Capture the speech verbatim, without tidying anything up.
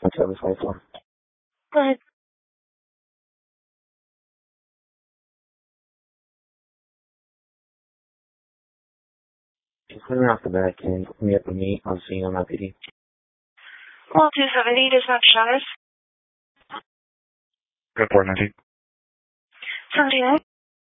one seven five four. Go ahead. Just clear me off the back and hook me up with me. I'll see you on my P D. Well, two seventy does not show us. Good four ninety. seventy-nine.